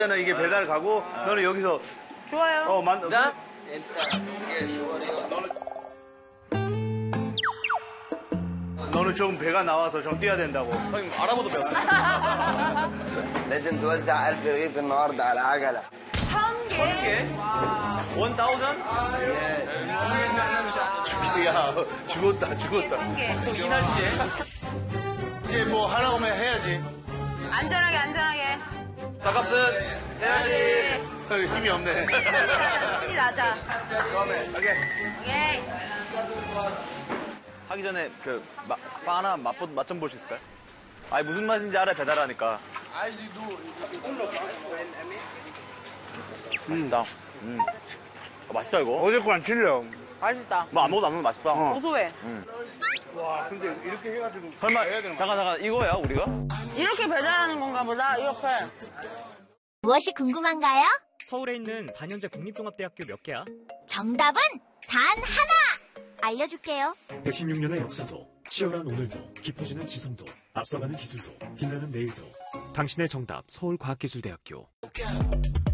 이게 배달 가고 너는 여기서 좋아요. 자? 너는 좀 배가 나와서 좀 뛰어야 된다고. 형님 아랍어도 배웠어요. لازم توزع 1000 رغيف النهارده على عجله. 1000개. 1000? 야 죽었다. 1000개. 이 날씨에. 이제 뭐 하라고 하면 해야지. 안전하게. 밥값은 해야지. 힘이 없네. 손이 나자. 오케이. 하기 전에 빵 하나 맛 좀 볼 수 있을까요? 아니 무슨 맛인지 알아 배달하니까. 맛있다. 아, 맛있다 이거. 어제 거랑 틀려. 맛있다. 뭐 안 먹어도 맛있다. 고소해. 와 근데 이렇게 해가지고 설마 해야 되는 거야? 잠깐 이거야 우리가? 이렇게 배달하는 건가 보다. 이렇게. 무엇이 궁금한가요? 서울에 있는 4년제 국립종합대학교 몇 개야? 정답은 단 하나! 알려줄게요. 116년의 역사도, 치열한 오늘도, 깊어지는 지성도, 앞서가는 기술도, 빛나는 내일도. 당신의 정답 서울과학기술대학교.